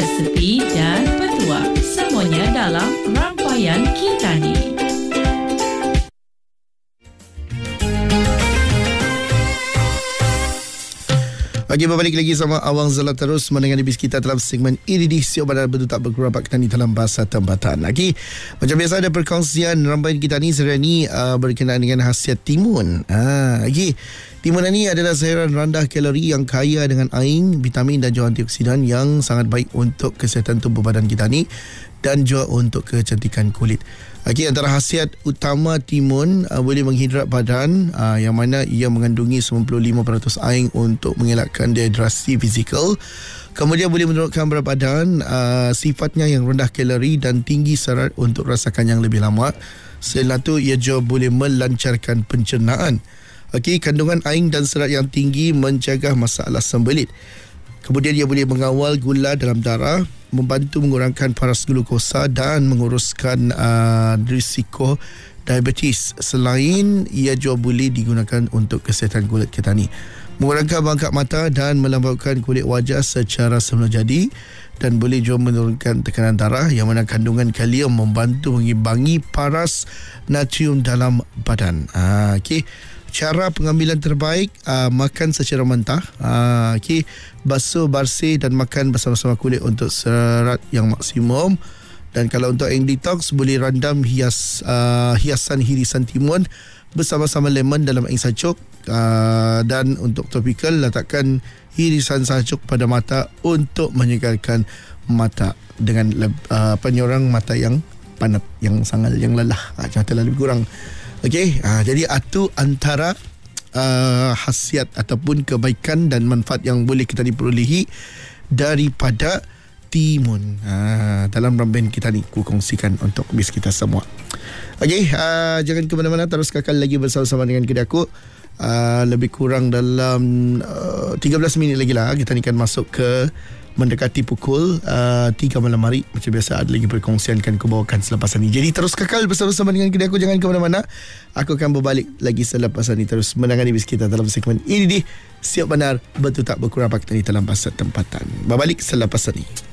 resepi dan petuah. Semuanya dalam rangkaian kita ni. Bagi berbalik lagi sama Awang Zala terus mendengar bis kita dalam segmen ini di Siok Bandar Betul Tak Berkurang Pakatan dalam bahasa tempatan. Lagi macam biasa ada perkongsian rambaian kita ni sehari ni berkenaan dengan khasiat timun. Lagi timun ini adalah sayuran rendah kalori yang kaya dengan air, vitamin dan juga antioksidan yang sangat baik untuk kesihatan tubuh badan kita ni dan juga untuk kecantikan kulit. Okey, antara khasiat utama timun boleh menghidrat badan, yang mana ia mengandungi 95% air untuk mengelakkan dehidrasi fizikal. Kemudian boleh menurunkan berat badan, sifatnya yang rendah kalori dan tinggi serat untuk rasakan yang lebih lama. Selain itu, ia juga boleh melancarkan pencernaan. Okey, kandungan air dan serat yang tinggi mencegah masalah sembelit. Kemudian ia boleh mengawal gula dalam darah, membantu mengurangkan paras glukosa dan menguruskan risiko diabetes. Selain ia juga boleh digunakan untuk kesihatan kulit kita ni, mengurangkan bengkak mata dan melembabkan kulit wajah secara semula jadi, dan boleh juga menurunkan tekanan darah, yang mana kandungan kalium membantu mengimbangi paras natrium dalam badan. Okey. Cara pengambilan terbaik, makan secara mentah, basuh, bersih dan makan bersama-sama kulit untuk serat yang maksimum. Dan kalau untuk yang detox, boleh randam hiasan hirisan timun bersama-sama lemon dalam air sacuk. Dan untuk topikal, letakkan hirisan sacuk pada mata untuk menyegarkan mata dengan penyorang mata yang panat, yang sangat, yang lelah, contoh lebih kurang. Okey, jadi itu antara khasiat ataupun kebaikan dan manfaat yang boleh kita diperolehi daripada timun. Dalam rambaian kita ni aku kongsikan untuk bis kita semua. Okey, jangan ke mana-mana, terus kekal lagi bersama-sama dengan kedai aku. Lebih kurang dalam 13 minit lagi lah kita ni akan masuk ke mendekati pukul 3 malam hari. Macam biasa ada lagi perkongsian kan aku bawakan selepas ini. Jadi terus kekal bersama-sama dengan kedai aku, jangan ke mana-mana. Aku akan berbalik lagi selepas ini, terus menangani bis kita dalam segmen ini di Siok Bandar Betul Tak Berkurang Pakatan dalam bahasa tempatan. Berbalik selepas ini.